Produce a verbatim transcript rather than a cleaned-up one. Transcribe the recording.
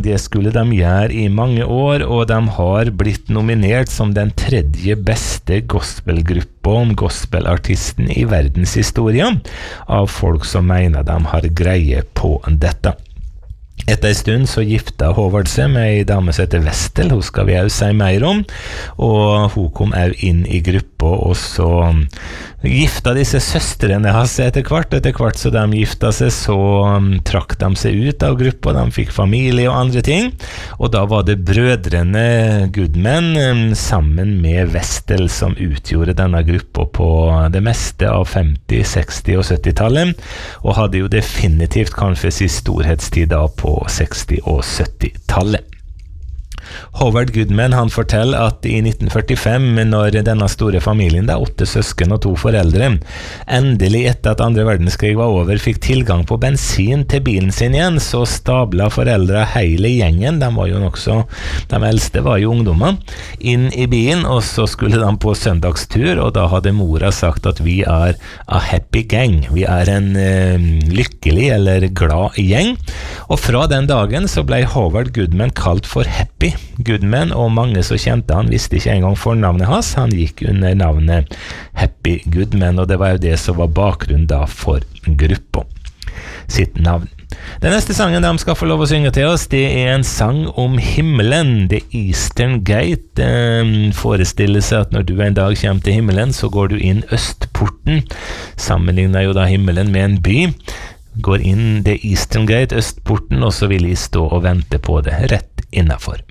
det skulle de gjøre i mange år, og de har blitt nominert som den tredje beste gospelgruppa om gospelartisten i verdenshistorien av folk som mener de har greie på dette. Etter en stund så gifta Håvard seg med en dame som heter Vestel, hun skal vi også si mer om, og hun kom også inn i gruppa, og så gifta disse søstrene hans etter hvert, etter hvert så de gifta seg, så um, trakk de seg ut av gruppa, de fikk familie og andre ting, og da var det brødrene Goodman um, sammen med Vestel som utgjorde denne gruppa på det meste av femti-, seksti- og sytti-tallet, og hadde jo definitivt kanskje sin storhetstid da på seksti- og sytti-tallet. Howard Goodman han forteller at i nitten førtifem, når denne store familien, det er åtte søsken og to foreldre, endelig etter at andre verdenskrig var over, fikk tilgang på bensin til bilen sin igjen, så stabla foreldre hele gjengen, de var jo nokså, de eldste var jo ungdommer, inn i bilen, og så skulle de på søndagstur, og da hadde mora sagt at vi er a happy gang, vi er en uh, lykkelig eller glad gjeng, og fra den dagen så ble Howard Goodman kalt for Happy Goodman, og mange som kjente han visste ikke engang fornavnet hans, han gikk under navnet Happy Goodman, og det var jo det som var bakgrunnen da for gruppa sitt navn. Den neste sangen de skal få lov å synge til oss, det er en sang om himmelen, The Eastern Gate. Det forestiller seg at når du en dag kommer til himmelen, så går du inn østporten, sammenligner jo da himmelen med en by, går inn The Eastern Gate, østporten, og så vil jeg stå og vente på det rett innenfor.